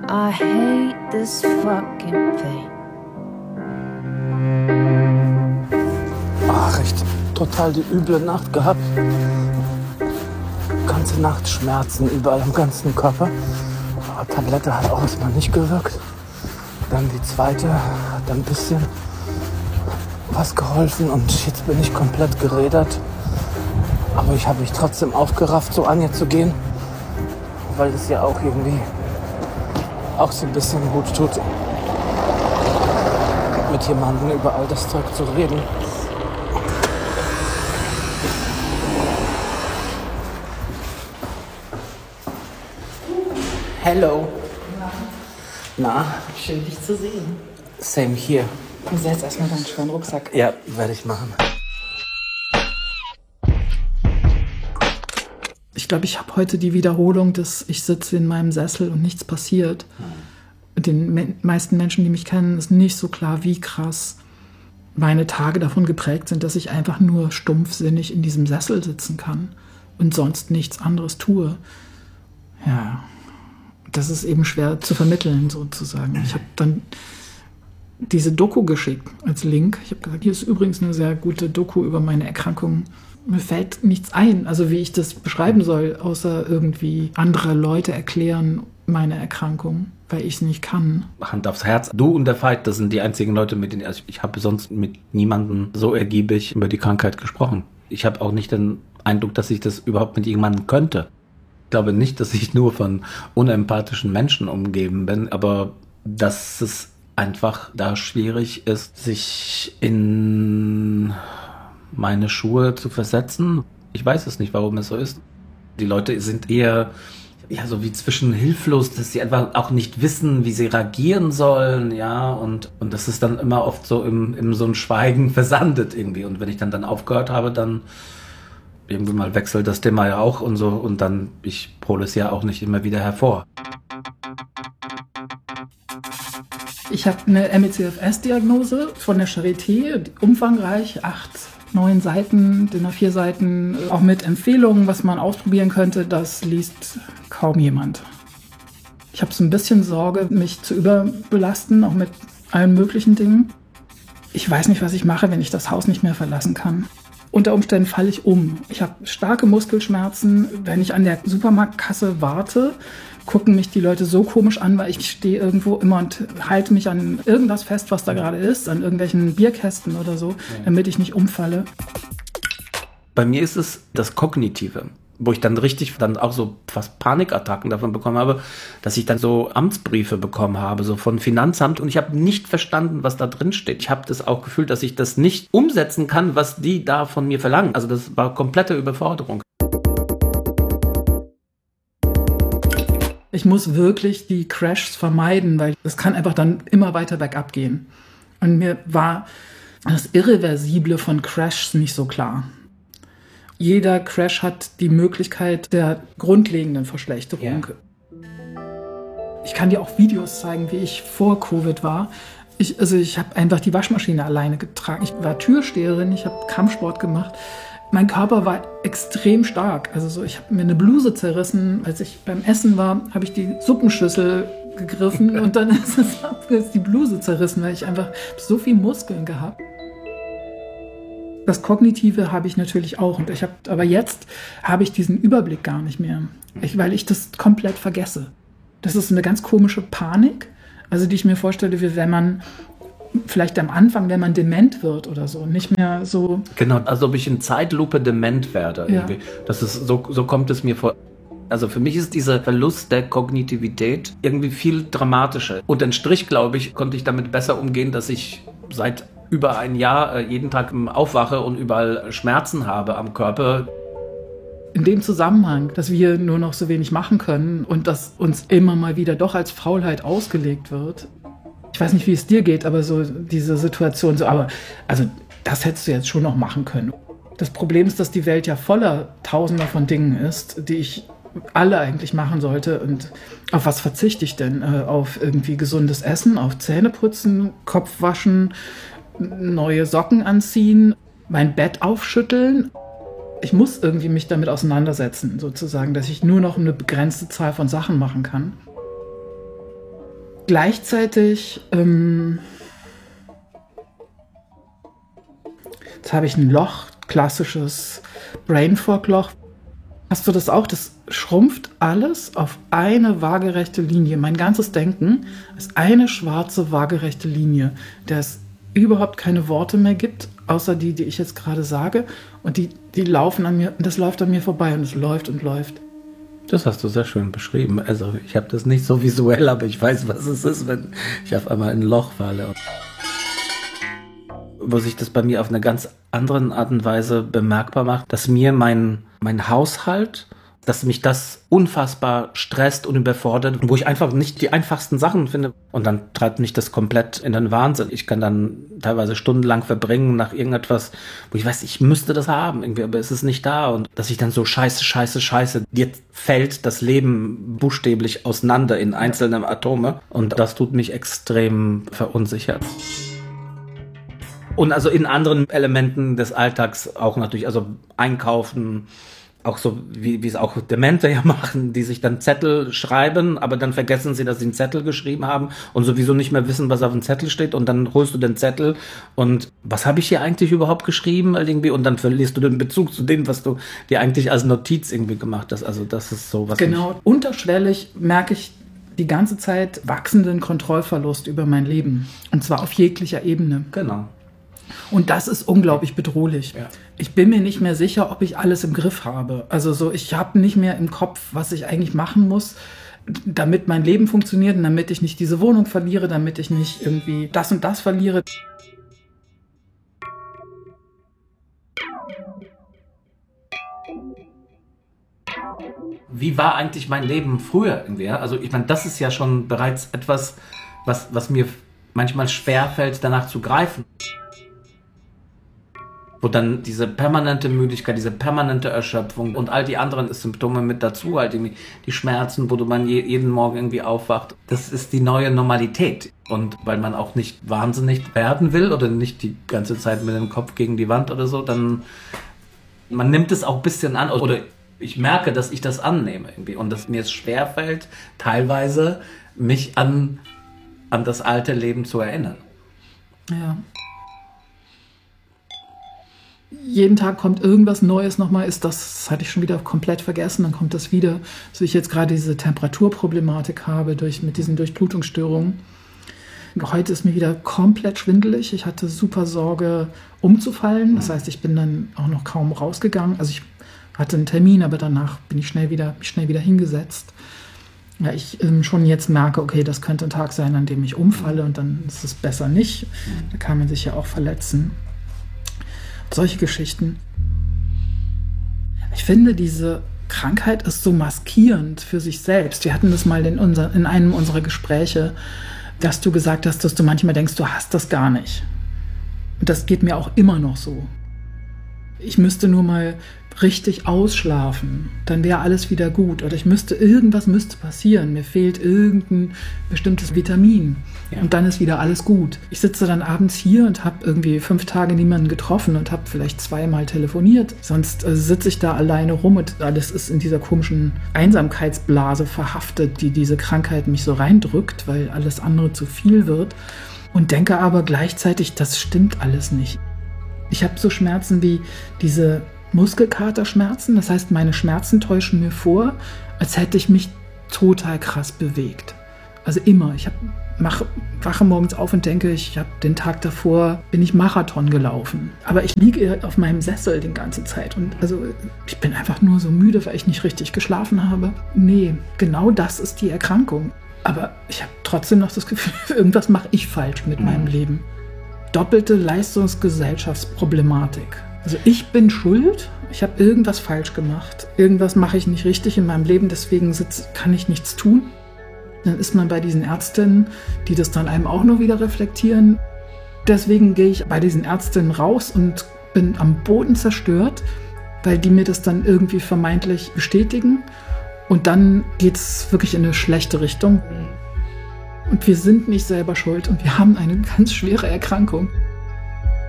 I hate this fucking pain. Ach, echt total die üble Nacht gehabt. Ganze Nacht Schmerzen überall am ganzen Körper. Aber Tablette hat auch erstmal nicht gewirkt. Dann die zweite hat ein bisschen was geholfen und jetzt bin ich komplett gerädert. Aber ich habe mich trotzdem aufgerafft, so an ihr zu gehen, weil es ja auch irgendwie auch so ein bisschen gut tut, mit jemandem über all das Zeug zu reden. Hello. Na? Schön, dich zu sehen. Same here. Du setzt erstmal deinen schweren Rucksack. Ja, werde ich machen. Ich glaube, ich habe heute die Wiederholung des ich sitze in meinem Sessel und nichts passiert. Den meisten Menschen, die mich kennen, ist nicht so klar, wie krass meine Tage davon geprägt sind, dass ich einfach nur stumpfsinnig in diesem Sessel sitzen kann und sonst nichts anderes tue. Ja, das ist eben schwer zu vermitteln, sozusagen. Ich habe dann diese Doku geschickt als Link. Ich habe gesagt, hier ist übrigens eine sehr gute Doku über meine Erkrankung. Mir fällt nichts ein, also wie ich das beschreiben soll, außer irgendwie andere Leute erklären meine Erkrankung, weil ich es nicht kann. Hand aufs Herz. Du und der Veit, das sind die einzigen Leute, mit denen ich habe sonst mit niemandem so ergiebig über die Krankheit gesprochen. Ich habe auch nicht den Eindruck, dass ich das überhaupt mit jemandem könnte. Ich glaube nicht, dass ich nur von unempathischen Menschen umgeben bin, aber dass es einfach da schwierig ist, sich in meine Schuhe zu versetzen. Ich weiß es nicht, warum es so ist. Die Leute sind eher so wie zwischen hilflos, dass sie einfach auch nicht wissen, wie sie reagieren sollen, ja, und das ist dann immer oft so im so ein Schweigen versandet irgendwie. Und wenn ich dann aufgehört habe, dann irgendwie mal wechselt das Thema ja auch und so, und dann, ich hole es ja auch nicht immer wieder hervor. Ich habe eine MECFS-Diagnose von der Charité, umfangreich, 8, 9 Seiten, DIN A4 Seiten, auch mit Empfehlungen, was man ausprobieren könnte. Das liest kaum jemand. Ich habe so ein bisschen Sorge, mich zu überbelasten, auch mit allen möglichen Dingen. Ich weiß nicht, was ich mache, wenn ich das Haus nicht mehr verlassen kann. Unter Umständen falle ich um. Ich habe starke Muskelschmerzen. Wenn ich an der Supermarktkasse warte, gucken mich die Leute so komisch an, weil ich stehe irgendwo immer und halte mich an irgendwas fest, was da gerade ist, an irgendwelchen Bierkästen oder so, damit ich nicht umfalle. Bei mir ist es das Kognitive, wo ich dann auch so fast Panikattacken davon bekommen habe, dass ich dann so Amtsbriefe bekommen habe, so von Finanzamt, und ich habe nicht verstanden, was da drin steht. Ich habe das auch gefühlt, dass ich das nicht umsetzen kann, was die da von mir verlangen. Also das war komplette Überforderung. Ich muss wirklich die Crashs vermeiden, weil es kann einfach dann immer weiter bergab gehen. Und mir war das Irreversible von Crashs nicht so klar. Jeder Crash hat die Möglichkeit der grundlegenden Verschlechterung. Ja. Ich kann dir auch Videos zeigen, wie ich vor Covid war. Ich habe einfach die Waschmaschine alleine getragen. Ich war Türsteherin, ich habe Kampfsport gemacht. Mein Körper war extrem stark. Ich habe mir eine Bluse zerrissen. Als ich beim Essen war, habe ich die Suppenschüssel gegriffen und dann ist die Bluse zerrissen, weil ich einfach so viel Muskeln gehabt. Das Kognitive habe ich natürlich auch. Aber jetzt habe ich diesen Überblick gar nicht mehr, weil ich das komplett vergesse. Das ist eine ganz komische Panik, die ich mir vorstelle, wie wenn man vielleicht am Anfang, wenn man dement wird oder so, nicht mehr so... Genau, als ob ich in Zeitlupe dement werde. Irgendwie. Ja. Das ist, so kommt es mir vor. Also für mich ist dieser Verlust der Kognitivität irgendwie viel dramatischer. Unterm Strich, glaube ich, konnte ich damit besser umgehen, dass ich seit über ein Jahr jeden Tag aufwache und überall Schmerzen habe am Körper. In dem Zusammenhang, dass wir nur noch so wenig machen können und dass uns immer mal wieder doch als Faulheit ausgelegt wird. Ich weiß nicht, wie es dir geht, aber so diese Situation, das hättest du jetzt schon noch machen können. Das Problem ist, dass die Welt ja voller Tausender von Dingen ist, die ich alle eigentlich machen sollte. Und auf was verzichte ich denn? Auf irgendwie gesundes Essen, auf Zähneputzen, Kopf waschen, neue Socken anziehen, mein Bett aufschütteln. Ich muss irgendwie mich damit auseinandersetzen, sozusagen, dass ich nur noch eine begrenzte Zahl von Sachen machen kann. Gleichzeitig jetzt habe ich ein Loch, klassisches Brain Fog Loch. Hast du das auch? Das schrumpft alles auf eine waagerechte Linie. Mein ganzes Denken ist eine schwarze waagerechte Linie, der es überhaupt keine Worte mehr gibt, außer die ich jetzt gerade sage. Und die laufen an mir, das läuft an mir vorbei und es läuft und läuft. Das hast du sehr schön beschrieben. Also ich habe das nicht so visuell, aber ich weiß, was es ist, wenn ich auf einmal in ein Loch falle. Wo sich das bei mir auf eine ganz andere Art und Weise bemerkbar macht, dass mir mein Haushalt, dass mich das unfassbar stresst und überfordert, wo ich einfach nicht die einfachsten Sachen finde. Und dann treibt mich das komplett in den Wahnsinn. Ich kann dann teilweise stundenlang verbringen nach irgendetwas, wo ich weiß, ich müsste das haben irgendwie, aber es ist nicht da. Und dass ich dann so scheiße, dir fällt das Leben buchstäblich auseinander in einzelne Atome. Und das tut mich extrem verunsichert. Und also in anderen Elementen des Alltags auch natürlich, also einkaufen, auch so wie es auch Demente ja machen, die sich dann Zettel schreiben, aber dann vergessen sie, dass sie einen Zettel geschrieben haben und sowieso nicht mehr wissen, was auf dem Zettel steht, und dann holst du den Zettel und was habe ich hier eigentlich überhaupt geschrieben irgendwie, und dann verlierst du den Bezug zu dem, was du dir eigentlich als Notiz irgendwie gemacht hast. Also das ist so was. Genau, unterschwellig merke ich die ganze Zeit wachsenden Kontrollverlust über mein Leben, und zwar auf jeglicher Ebene. Genau. Und das ist unglaublich bedrohlich. Ja. Ich bin mir nicht mehr sicher, ob ich alles im Griff habe. Also so, ich habe nicht mehr im Kopf, was ich eigentlich machen muss, damit mein Leben funktioniert und damit ich nicht diese Wohnung verliere, damit ich nicht irgendwie das und das verliere. Wie war eigentlich mein Leben früher irgendwie? Also ich meine, das ist ja schon bereits etwas, was mir manchmal schwerfällt, danach zu greifen. Wo dann diese permanente Müdigkeit, diese permanente Erschöpfung und all die anderen Symptome mit dazu, halt irgendwie die Schmerzen, wo man jeden Morgen irgendwie aufwacht. Das ist die neue Normalität. Und weil man auch nicht wahnsinnig werden will oder nicht die ganze Zeit mit dem Kopf gegen die Wand oder so, dann man nimmt es auch ein bisschen an. Oder ich merke, dass ich das annehme irgendwie und dass mir es schwerfällt, teilweise mich an das alte Leben zu erinnern. Ja. Jeden Tag kommt irgendwas Neues nochmal, das hatte ich schon wieder komplett vergessen, dann kommt das wieder, so ich jetzt gerade diese Temperaturproblematik habe mit diesen Durchblutungsstörungen. Heute ist mir wieder komplett schwindelig, ich hatte super Sorge umzufallen, das heißt, ich bin dann auch noch kaum rausgegangen, also ich hatte einen Termin, aber danach bin ich schnell wieder hingesetzt. Ja, ich schon jetzt merke, okay, das könnte ein Tag sein, an dem ich umfalle und dann ist es besser nicht, da kann man sich ja auch verletzen. Solche Geschichten. Ich finde, diese Krankheit ist so maskierend für sich selbst. Wir hatten das mal in einem unserer Gespräche, dass du gesagt hast, dass du manchmal denkst, du hast das gar nicht. Und das geht mir auch immer noch so. Ich müsste nur mal richtig ausschlafen, dann wäre alles wieder gut. Oder irgendwas müsste passieren. Mir fehlt irgendein bestimmtes Vitamin. Ja. Und dann ist wieder alles gut. Ich sitze dann abends hier und habe irgendwie 5 Tage niemanden getroffen und habe vielleicht 2-mal telefoniert. Sonst sitze ich da alleine rum und alles ist in dieser komischen Einsamkeitsblase verhaftet, die diese Krankheit mich so reindrückt, weil alles andere zu viel wird. Und denke aber gleichzeitig, das stimmt alles nicht. Ich habe so Schmerzen wie diese Muskelkaterschmerzen, das heißt, meine Schmerzen täuschen mir vor, als hätte ich mich total krass bewegt. Also immer. Ich wache morgens auf und denke, ich habe den Tag davor, bin ich Marathon gelaufen. Aber ich liege auf meinem Sessel die ganze Zeit und also ich bin einfach nur so müde, weil ich nicht richtig geschlafen habe. Nee, genau das ist die Erkrankung. Aber ich habe trotzdem noch das Gefühl, irgendwas mache ich falsch mit meinem Leben. Doppelte Leistungsgesellschaftsproblematik. Also ich bin schuld, ich habe irgendwas falsch gemacht, irgendwas mache ich nicht richtig in meinem Leben, deswegen kann ich nichts tun. Dann ist man bei diesen Ärztinnen, die das dann einem auch noch wieder reflektieren. Deswegen gehe ich bei diesen Ärztinnen raus und bin am Boden zerstört, weil die mir das dann irgendwie vermeintlich bestätigen. Und dann geht es wirklich in eine schlechte Richtung. Und wir sind nicht selber schuld und wir haben eine ganz schwere Erkrankung.